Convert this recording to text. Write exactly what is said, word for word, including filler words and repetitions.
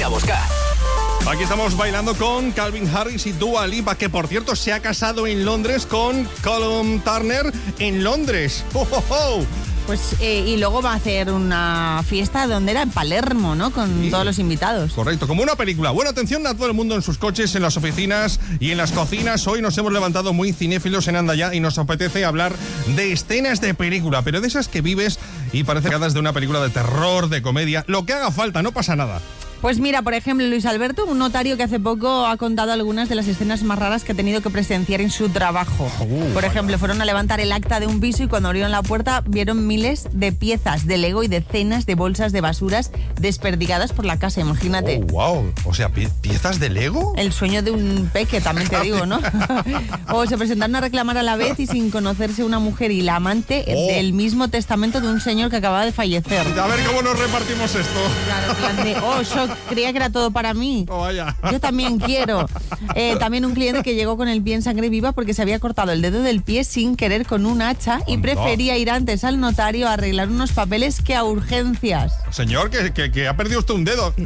ir a buscar. Aquí estamos bailando con Calvin Harris y Dua Lipa, que por cierto se ha casado en Londres con Callum Turner en Londres. ¡Oh, oh, oh! Pues, eh, y luego va a hacer una fiesta donde era en Palermo, ¿no? Con sí, todos los invitados. Correcto, como una película. Bueno, atención a todo el mundo en sus coches, en las oficinas y en las cocinas. Hoy nos hemos levantado muy cinéfilos en Anda Ya y nos apetece hablar de escenas de película, pero de esas que vives y parece que de una película de terror, de comedia. Lo que haga falta, no pasa nada. Pues mira, por ejemplo, Luis Alberto, un notario que hace poco ha contado algunas de las escenas más raras que ha tenido que presenciar en su trabajo. Uh, por ejemplo, fueron a levantar el acta de un piso y cuando abrieron la puerta vieron miles de piezas de Lego y decenas de bolsas de basuras desperdigadas por la casa, imagínate. Oh, wow, o sea, ¿pie- piezas de Lego? El sueño de un peque, también te digo, ¿no? O se presentaron a reclamar a la vez y sin conocerse una mujer y la amante oh. del mismo testamento de un señor que acababa de fallecer. A ver cómo nos repartimos esto. Claro, plan de, oh, shock. Creía que era todo para mí. Oh, vaya. Yo también quiero. Eh, también un cliente que llegó con el pie en sangre viva porque se había cortado el dedo del pie sin querer con un hacha y prefería ir antes al notario a arreglar unos papeles que a urgencias. Señor, que, que, que ha perdido usted un dedo.